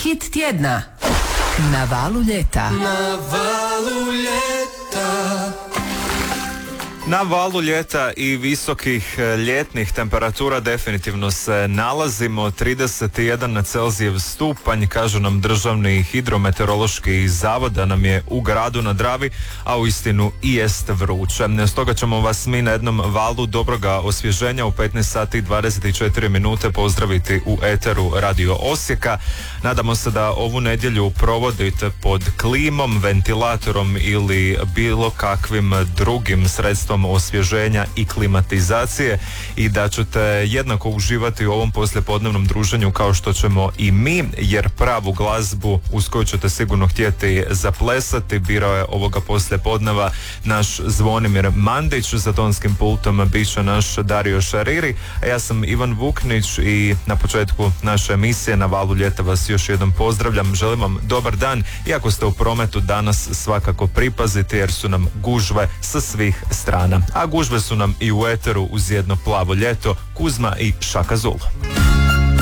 Hit tjedna na valu ljeta. Na valu ljeta i visokih ljetnih temperatura definitivno se nalazimo. 31 Celzijev stupanj, kažu nam Državni hidrometeorološki zavod da nam je u gradu na Dravi, a uistinu i jest vruće. Stoga ćemo vas mi na jednom valu dobroga osvježenja u 15 sati i 24 minute pozdraviti u eteru Radio Osijeka. Nadamo se da ovu nedjelju provodite pod klimom, ventilatorom ili bilo kakvim drugim sredstvom osvježenja i klimatizacije i da ćete jednako uživati u ovom poslijepodnevnom druženju kao što ćemo i mi, jer pravu glazbu uz koju ćete sigurno htjeti zaplesati birao je ovoga poslijepodneva naš Zvonimir Mandić, za tonskim pultom bit će naš Dario Šariri, a ja sam Ivan Vuknić i na početku naše emisije na valu ljeta vas još jednom pozdravljam, želim vam dobar dan i ako ste u prometu danas svakako pripazite jer su nam gužve sa svih strana. A gužve su nam i u eteru uz jedno plavo ljeto, Kuzma i Šaka Zulu.